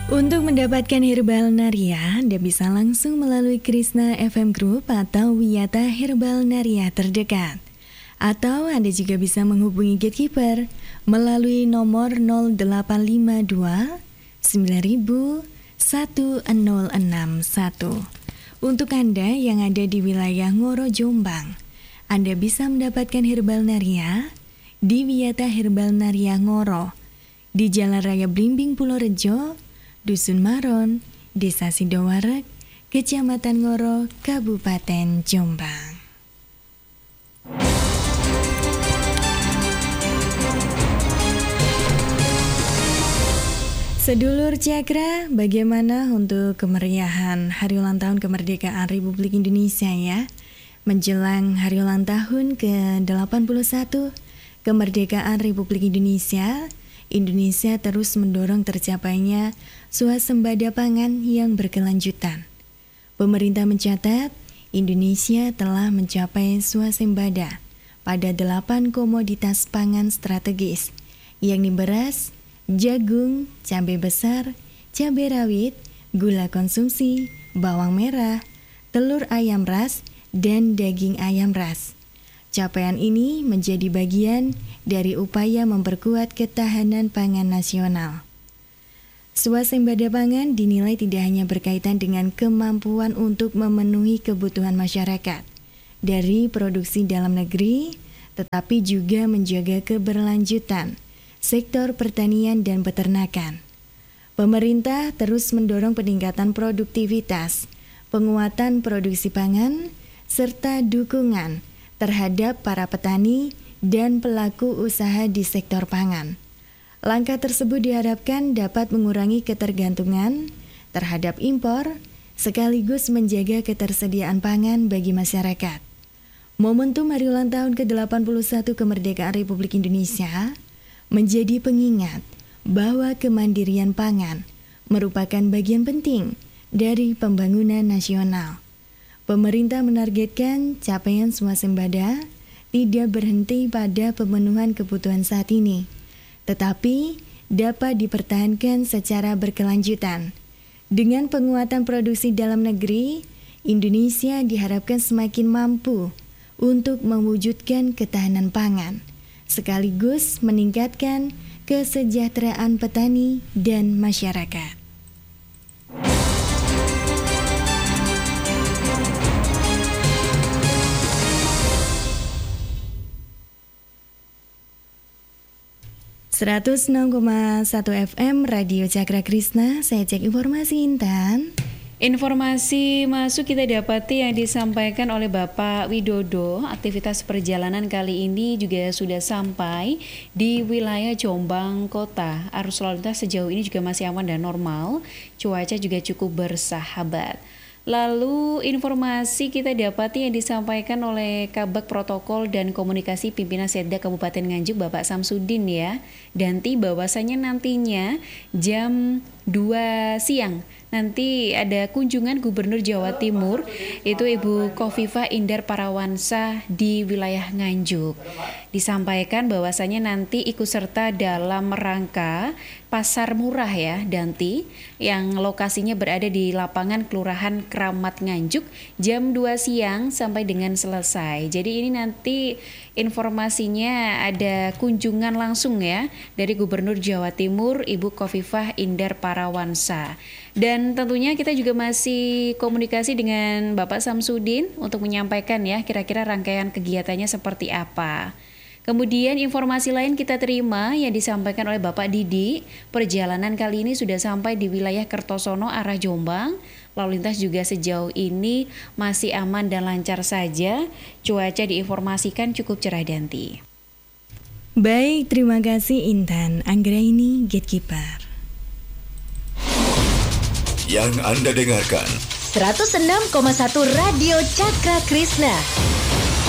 Untuk mendapatkan Herbal Naria, Anda bisa langsung melalui Krishna FM Group atau Wiyata Herbal Naria terdekat. Atau Anda juga bisa menghubungi Gatekeeper melalui nomor 0852 9000 1061. Untuk Anda yang ada di wilayah Ngoro Jombang, Anda bisa mendapatkan Herbal Naria di Wiyata Herbal Naria Ngoro, di Jalan Raya Blimbing Purworejo, Dusun Maron, Desa Sidoarek, Kecamatan Ngoro, Kabupaten Jombang. Sedulur Cakra, bagaimana untuk kemeriahan Hari Ulang Tahun Kemerdekaan Republik Indonesia ya? Menjelang Hari Ulang Tahun ke-81 Kemerdekaan Republik Indonesia, Indonesia terus mendorong tercapainya swasembada pangan yang berkelanjutan. Pemerintah mencatat, Indonesia telah mencapai swasembada pada 8 komoditas pangan strategis, yakni beras, jagung, cabai besar, cabai rawit, gula konsumsi, bawang merah, telur ayam ras, dan daging ayam ras. Capaian ini menjadi bagian dari upaya memperkuat ketahanan pangan nasional. Swasembada pangan dinilai tidak hanya berkaitan dengan kemampuan untuk memenuhi kebutuhan masyarakat dari produksi dalam negeri, tetapi juga menjaga keberlanjutan sektor pertanian dan peternakan. Pemerintah terus mendorong peningkatan produktivitas, penguatan produksi pangan, serta dukungan terhadap para petani dan pelaku usaha di sektor pangan. Langkah tersebut diharapkan dapat mengurangi ketergantungan terhadap impor, sekaligus menjaga ketersediaan pangan bagi masyarakat. Momentum Hari Ulang Tahun ke-81 Kemerdekaan Republik Indonesia menjadi pengingat bahwa kemandirian pangan merupakan bagian penting dari pembangunan nasional. Pemerintah menargetkan capaian swasembada tidak berhenti pada pemenuhan kebutuhan saat ini, tetapi dapat dipertahankan secara berkelanjutan. Dengan penguatan produksi dalam negeri, Indonesia diharapkan semakin mampu untuk mewujudkan ketahanan pangan, sekaligus meningkatkan kesejahteraan petani dan masyarakat. (106,1 FM) Radio Cakra Krishna, saya cek informasi Intan. Informasi masuk kita dapati yang disampaikan oleh Bapak Widodo, aktivitas perjalanan kali ini juga sudah sampai di wilayah Jombang Kota. Arus lalu lintas sejauh ini juga masih aman dan normal, cuaca juga cukup bersahabat. Lalu informasi kita dapati yang disampaikan oleh Kabag Protokol dan Komunikasi Pimpinan Setda Kabupaten Nganjuk Bapak Samsudin ya, Danti, bahwasanya nantinya jam 2 siang nanti ada kunjungan Gubernur Jawa Timur, itu Ibu Khofifah Indar Parawansa di wilayah Nganjuk. Disampaikan bahwasanya nanti ikut serta dalam rangka pasar murah ya, Danti, yang lokasinya berada di lapangan Kelurahan Kramat Nganjuk jam 2 siang sampai dengan selesai. Jadi ini nanti informasinya ada kunjungan langsung ya dari Gubernur Jawa Timur Ibu Khofifah Indar Parawansa. Dan tentunya kita juga masih komunikasi dengan Bapak Samsudin untuk menyampaikan ya kira-kira rangkaian kegiatannya seperti apa. Kemudian informasi lain kita terima yang disampaikan oleh Bapak Didi, perjalanan kali ini sudah sampai di wilayah Kertosono arah Jombang. Lalu lintas juga sejauh ini masih aman dan lancar saja. Cuaca diinformasikan cukup cerah, Danti. Baik, terima kasih Intan. Anggraini, Gatekeeper. Yang Anda dengarkan 106,1 Radio Cakra Krishna.